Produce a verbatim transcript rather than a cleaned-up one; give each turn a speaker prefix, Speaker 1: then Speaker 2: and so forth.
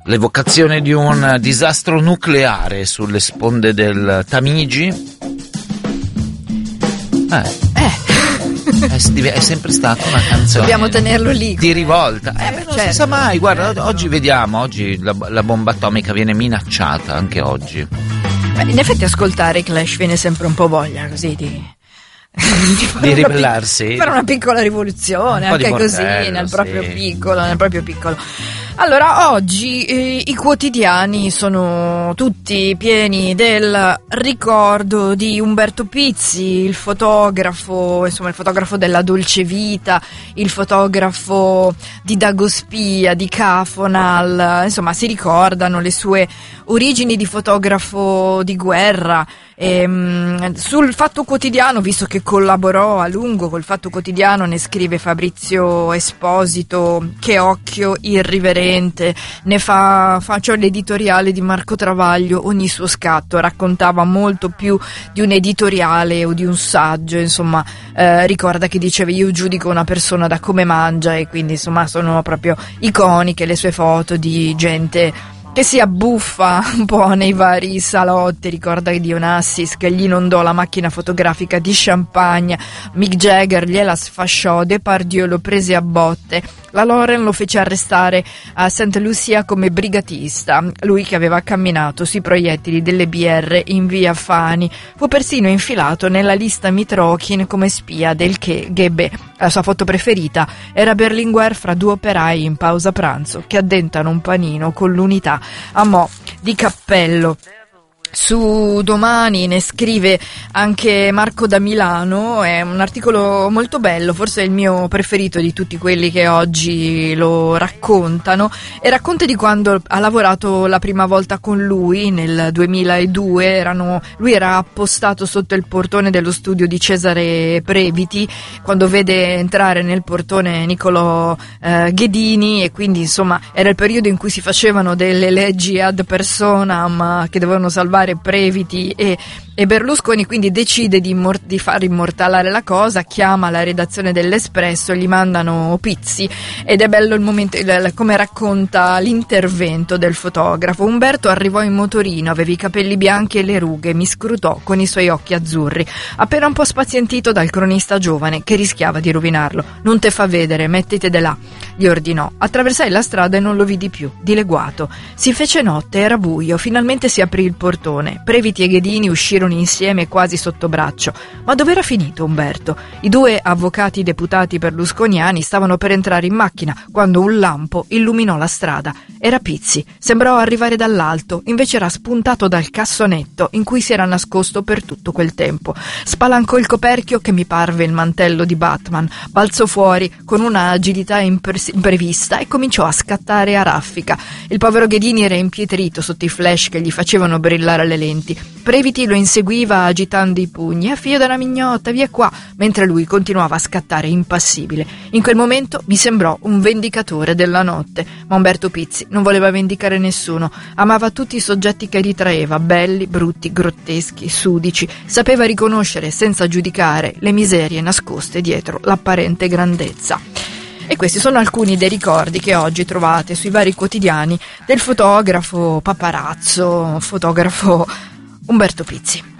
Speaker 1: l'evocazione di un disastro nucleare sulle sponde del Tamigi. Eh. Eh. È sempre stata una canzone.
Speaker 2: Dobbiamo tenerlo lì
Speaker 1: di rivolta. Eh,
Speaker 2: eh,
Speaker 1: non
Speaker 2: certo.
Speaker 1: si sa mai. Guarda, oggi vediamo. Oggi la, la bomba atomica viene minacciata anche oggi.
Speaker 2: Beh, in effetti, ascoltare i Clash viene sempre un po' voglia così di.
Speaker 1: di, di ribellarsi,
Speaker 2: pic- fare una piccola rivoluzione,
Speaker 1: un
Speaker 2: anche così,
Speaker 1: bordello,
Speaker 2: nel proprio
Speaker 1: sì.
Speaker 2: piccolo, nel proprio piccolo. Allora, oggi eh, i quotidiani sono tutti pieni del ricordo di Umberto Pizzi, il fotografo, insomma il fotografo della dolce vita, il fotografo di Dagospia, di Cafonal, insomma si ricordano le sue origini di fotografo di guerra. E, sul Fatto Quotidiano, visto che collaborò a lungo col Fatto Quotidiano, ne scrive Fabrizio Esposito: che occhio irriverente, ne fa faccio l'editoriale di Marco Travaglio, ogni suo scatto raccontava molto più di un editoriale o di un saggio, insomma eh, ricorda che diceva: io giudico una persona da come mangia, e quindi insomma sono proprio iconiche le sue foto di gente che si abbuffa un po' nei vari salotti. Ricorda di Onassis che gli inondò la macchina fotografica di champagne, Mick Jagger gliela sfasciò, Depardieu lo prese a botte, la Loren lo fece arrestare a Saint Lucia come brigatista, lui che aveva camminato sui proiettili delle B R in via Fani. Fu persino infilato nella lista Mitrokhin come spia del K G B. La sua foto preferita era Berlinguer fra due operai in pausa pranzo che addentano un panino con l'unità a mo' di cappello. Su Domani ne scrive anche Marco da Milano, è un articolo molto bello, forse è il mio preferito di tutti quelli che oggi lo raccontano, e racconta di quando ha lavorato la prima volta con lui nel duemiladue. Erano, lui era appostato sotto il portone dello studio di Cesare Previti quando vede entrare nel portone Niccolò eh, Ghedini, e quindi insomma era il periodo in cui si facevano delle leggi ad personam che dovevano salvare Previti e, e Berlusconi, quindi decide di, immor- di far immortalare la cosa, chiama la redazione dell'Espresso, gli mandano Pizzi, ed è bello il momento, il, come racconta l'intervento del fotografo. Umberto arrivò in motorino, aveva i capelli bianchi e le rughe, mi scrutò con i suoi occhi azzurri, appena un po' spazientito dal cronista giovane che rischiava di rovinarlo. Non te fa vedere, mettite de là, gli ordinò. Attraversai la strada e non lo vidi più, dileguato. Si fece notte, era buio, finalmente si aprì il portone. Previti e Ghedini uscirono insieme quasi sotto braccio. Ma dov'era finito Umberto? I due avvocati deputati berlusconiani stavano per entrare in macchina quando un lampo illuminò la strada. Era Pizzi. Sembrò arrivare dall'alto, invece era spuntato dal cassonetto in cui si era nascosto per tutto quel tempo. Spalancò il coperchio che mi parve il mantello di Batman, balzò fuori con una agilità imper- imprevista e cominciò a scattare a raffica. Il povero Ghedini era impietrito sotto i flash che gli facevano brillare le lenti. Previti lo inseguiva agitando i pugni: a figlio della mignotta, via qua, mentre lui continuava a scattare impassibile. In quel momento mi sembrò un vendicatore della notte, ma Umberto Pizzi non voleva vendicare nessuno, amava tutti i soggetti che ritraeva, belli, brutti, grotteschi, sudici, sapeva riconoscere senza giudicare le miserie nascoste dietro l'apparente grandezza. E questi sono alcuni dei ricordi che oggi trovate sui vari quotidiani del fotografo paparazzo, fotografo Umberto Pizzi.